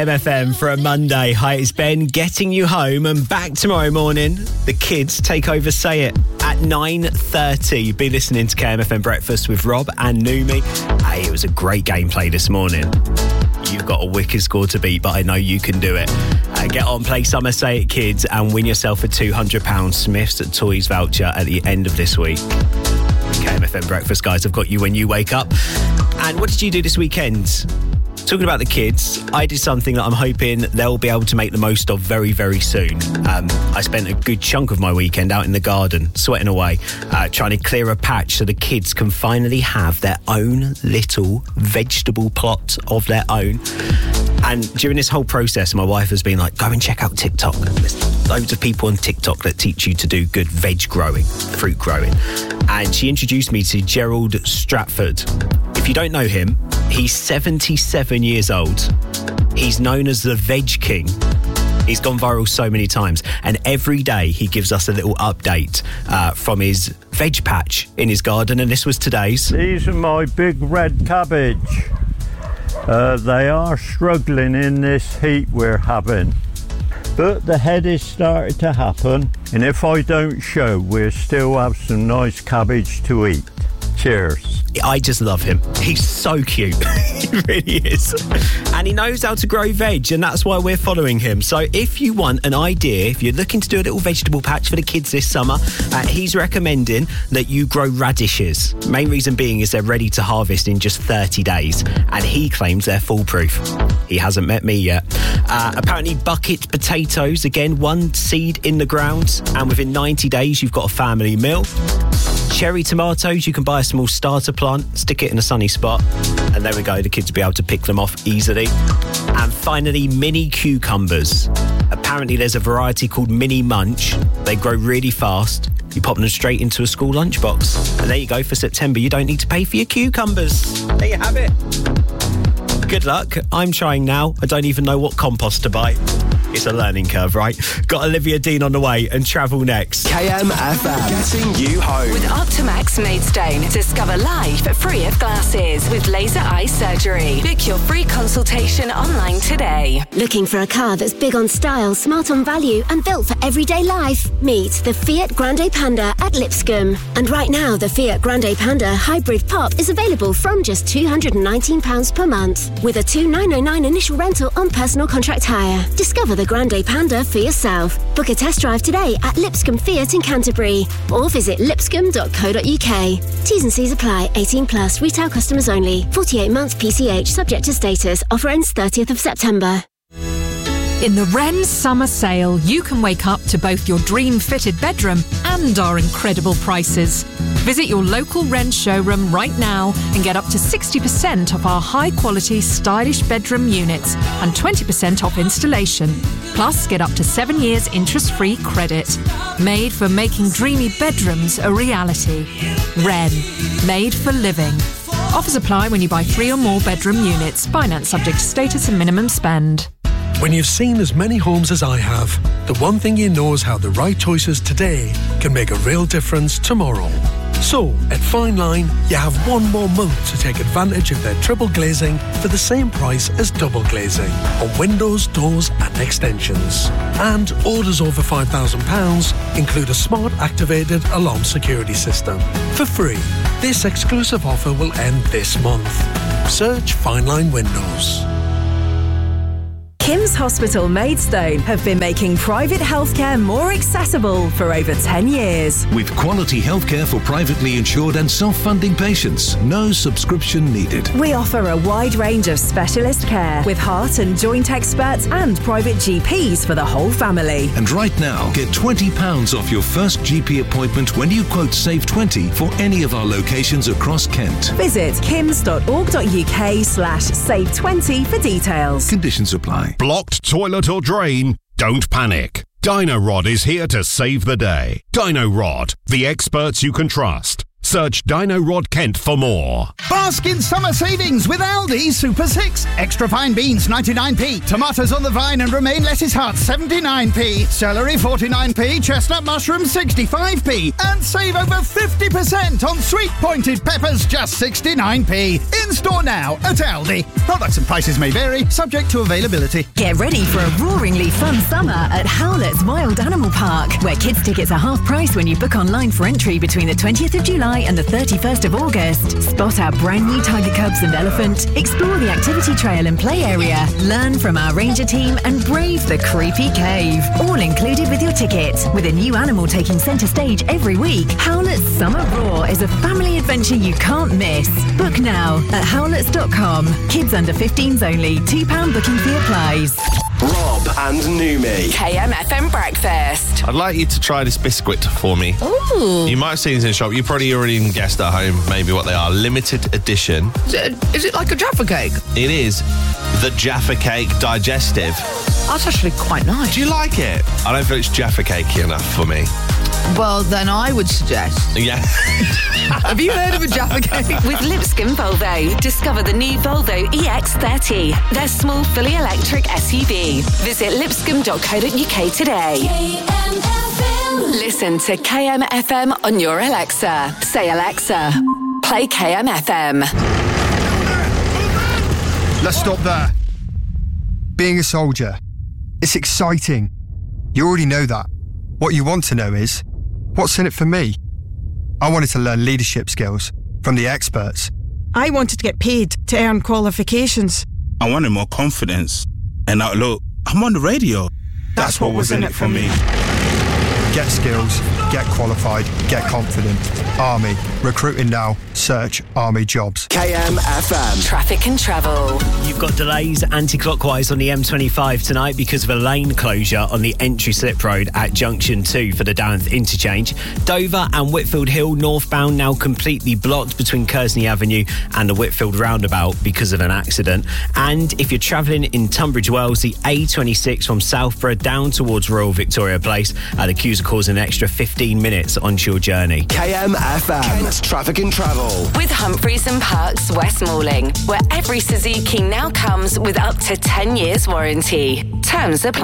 KMFM for a Monday. Hi, it's Ben getting you home and back tomorrow morning. The kids take over Say It at 9:30. Be listening to KMFM Breakfast with Rob and Numi. Hey, it was a great gameplay this morning. You've got a wicked score to beat, but I know you can do it. Get on, play Summer Say It, kids, and win yourself a £200 Smith's Toys voucher at the end of this week. KMFM Breakfast, guys, I've got you when you wake up. And what did you do this weekend? Talking about the kids, I did something that I'm hoping they'll be able to make the most of very, very soon. I spent a good chunk of my weekend out in the garden, sweating away, trying to clear a patch so the kids can finally have their own little vegetable plot of their own. And during this whole process, my wife has been like, go and check out TikTok. There's loads of people on TikTok that teach you to do good veg growing, fruit growing. And she introduced me to Gerald Stratford. If you don't know him, he's 77 years old. He's known as the Veg King. He's gone viral so many times. And every day he gives us a little update from his veg patch in his garden. And this was today's. These are my big red cabbage. They are struggling in this heat we're having. But the head is starting to happen. And if I don't show, we'll still have some nice cabbage to eat. Cheers. I just love him. He's so cute. He really is. And he knows how to grow veg, and that's why we're following him. So if you want an idea, if you're looking to do a little vegetable patch for the kids this summer, he's recommending that you grow radishes. Main reason being is they're ready to harvest in just 30 days. And he claims they're foolproof. He hasn't met me yet. Apparently bucket potatoes, again, one seed in the ground, and within 90 days you've got a family meal. Cherry tomatoes, you can buy a small starter plant, stick it in a sunny spot, and there we go, the kids will be able to pick them off easily. And finally, mini cucumbers. Apparently there's a variety called Mini Munch. They grow really fast. You pop them straight into a school lunchbox. And there you go, for September, you don't need to pay for your cucumbers. There you have it. Good luck. I'm trying now. I don't even know what compost to buy. It's a learning curve, right? Got Olivia Dean on the way and travel next. KMFM, getting you home. With Optimax Maidstone, discover life free of glasses with laser eye surgery. Book your free consultation online today. Looking for a car that's big on style, smart on value and built for everyday life? Meet the Fiat Grande Panda at Lipscomb. And right now, the Fiat Grande Panda Hybrid Pop is available from just £219 per month with a £2,999 initial rental on personal contract hire. Discover the Grande Panda for yourself. Book a test drive today at Lipscomb Fiat in Canterbury or visit lipscomb.co.uk. T's and C's apply. 18 plus. Retail customers only. 48 months PCH subject to status. Offer ends 30th of September. In the Wren Summer Sale, you can wake up to both your dream-fitted bedroom and our incredible prices. Visit your local Wren showroom right now and get up to 60% off our high-quality, stylish bedroom units and 20% off installation. Plus, get up to 7 years interest-free credit. Made for making dreamy bedrooms a reality. Wren. Made for living. Offers apply when you buy 3 or more bedroom units. Finance subject to status and minimum spend. When you've seen as many homes as I have, the one thing you know is how the right choices today can make a real difference tomorrow. So, at Fine Line, you have 1 more month to take advantage of their triple glazing for the same price as double glazing on windows, doors and extensions. And orders over £5,000 include a smart activated alarm security system for free. This exclusive offer will end this month. Search Fine Line Windows. Kim's Hospital Maidstone have been making private healthcare more accessible for over 10 years. With quality healthcare for privately insured and self-funding patients, no subscription needed. We offer a wide range of specialist care with heart and joint experts and private GPs for the whole family. And right now, get £20 off your first GP appointment when you quote Save 20 for any of our locations across Kent. Visit kims.org.uk/save20 for details. Conditions apply. Blocked toilet or drain? Don't panic. Dino Rod is here to save the day. Dino Rod, the experts you can trust. Search Dino Rod Kent for more. Bask in summer savings with Aldi Super 6. Extra fine beans 99p. Tomatoes on the vine and romaine lettuce heart 79p. Celery 49p. Chestnut mushroom 65p. And save over 50% on sweet pointed peppers just 69p. In store now at Aldi. Products and prices may vary, subject to availability. Get ready for a roaringly fun summer at Howlett's Wild Animal Park, where kids' tickets are half price when you book online for entry between the 20th of July and the 31st of August. Spot our brand new tiger cubs and elephant, explore the activity trail and play area, learn from our ranger team and brave the creepy cave. All included with your ticket. With a new animal taking centre stage every week, Howlett's Summer Roar is a family adventure you can't miss. Book now at howletts.com. Kids under 15s only. £2 booking fee applies. Rob and Numi. KMFM Breakfast. I'd like you to try this biscuit for me. Ooh. You might have seen these in the shop. You probably already guessed at home maybe what they are. Limited edition. Is it like a Jaffa cake? It is the Jaffa Cake Digestive. That's actually quite nice. Do you like it? I don't feel it's Jaffa cakey enough for me. Well, then I would suggest. Yeah. Have you heard of a Jaffa cake? With Lipscomb Volvo, discover the new Volvo EX30, their small, fully electric SUV. Visit lipscomb.co.uk today. Listen to KMFM on your Alexa. Say, Alexa, play KMFM. Let's stop there. Being a soldier, it's exciting. You already know that. What you want to know is, what's in it for me? I wanted to learn leadership skills from the experts. I wanted to get paid to earn qualifications. I wanted more confidence. And now look, I'm on the radio. That's what was in it for me. Get skills, get qualified, get confident. Army. Recruiting now. Search Army jobs. KMFM. Traffic and travel. You've got delays anti-clockwise on the M25 tonight because of a lane closure on the entry slip road at Junction 2 for the Downth interchange. Dover and Whitfield Hill northbound now completely blocked between Kersney Avenue and the Whitfield roundabout because of an accident. And if you're travelling in Tunbridge Wells, the A26 from Southborough down towards Royal Victoria Place, the queues are causing an extra 15 minutes onto your journey. KMFM. Kent's Traffic and Travel. With Humphreys and Parks Westmoreling, where every Suzuki now comes with up to 10 years warranty. Terms apply.